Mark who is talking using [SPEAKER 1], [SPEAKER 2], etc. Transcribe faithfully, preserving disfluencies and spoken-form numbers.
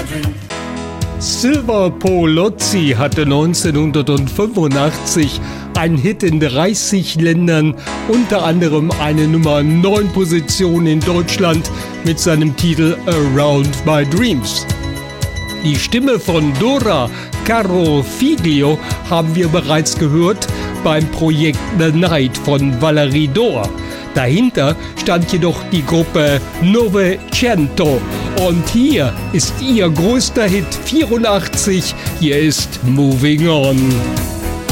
[SPEAKER 1] Silver Polozzi hatte neunzehnhundertfünfundachtzig einen Hit in dreißig Ländern, unter anderem eine Nummer neun Position in Deutschland mit seinem Titel Around My Dreams. Die Stimme von Dora Caro Figlio haben wir bereits gehört beim Projekt The Night von Valerie Dor. Dahinter stand jedoch die Gruppe Novecento und hier ist ihr größter Hit vierundachtzig, hier ist Moving On.